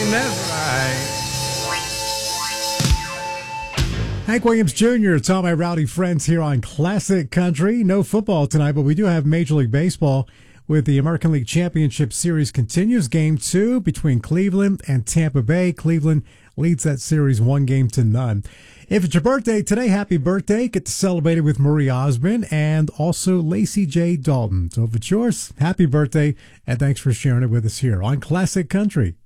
that's right. Hank Williams Jr., it's all my rowdy friends here on Classic Country. No football tonight, but we do have Major League Baseball with the American League Championship Series continues. Game 2 between Cleveland and Tampa Bay. Cleveland leads that series 1-0. If it's your birthday today, happy birthday. Get to celebrate it with Marie Osmond and also Lacey J. Dalton. So if it's yours, happy birthday, and thanks for sharing it with us here on Classic Country.